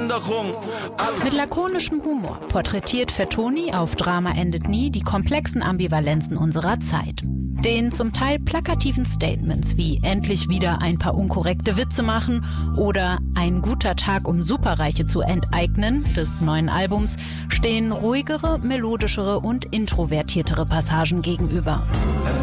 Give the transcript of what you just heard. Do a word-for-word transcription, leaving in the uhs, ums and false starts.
Behinderung. Mit lakonischem Humor porträtiert Fertoni auf Drama endet nie die komplexen Ambivalenzen unserer Zeit. Den zum Teil plakativen Statements wie endlich wieder ein paar unkorrekte Witze machen oder ein guter Tag, um Superreiche zu enteignen des neuen Albums stehen ruhigere, melodischere und introvertiertere Passagen gegenüber.